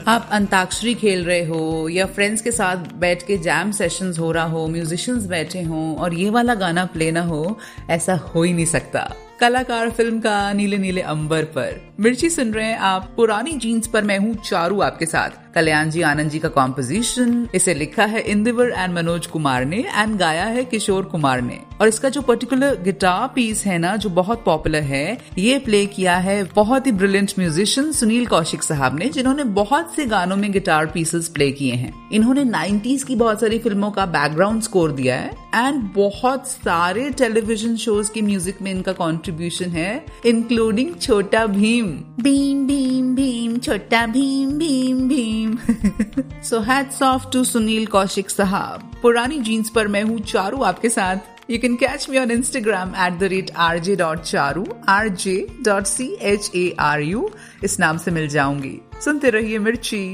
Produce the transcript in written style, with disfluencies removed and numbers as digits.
आप अंताक्षरी खेल रहे हो या फ्रेंड्स के साथ बैठ के जैम सेशंस हो रहा हो, म्यूजिशियंस बैठे हों और ये वाला गाना प्ले ना हो, ऐसा हो ही नहीं सकता। कलाकार फिल्म का नीले नीले अंबर पर। मिर्ची सुन रहे हैं आप, पुरानी जीन्स पर मैं हूँ चारू आपके साथ। कल्याण जी आनंद जी का कॉम्पोजिशन, इसे लिखा है इंदिवर एंड मनोज कुमार ने एंड गाया है किशोर कुमार ने। और इसका जो पर्टिकुलर गिटार पीस है ना, जो बहुत पॉपुलर है, ये प्ले किया है बहुत ही ब्रिलियंट म्यूजिशियन सुनील कौशिक साहब ने, जिन्होंने बहुत से गानों में गिटार पीसेस प्ले किए हैं। इन्होंने 90s की बहुत सारी फिल्मों का बैकग्राउंड स्कोर दिया है एंड बहुत सारे टेलीविजन शोज की म्यूजिक में इनका कंट्रीब्यूशन है, इंक्लूडिंग छोटा भीम। भीम भीम भीम, छोटा Bhim Bhim Bhim. So hats off to Sunil Kaushik साहब। पुरानी जीन्स पर मैं हूँ चारू आपके साथ। You can catch me on Instagram @rj.charu, rj.charu। इस नाम से मिल जाऊंगी। सुनते रहिए मिर्ची।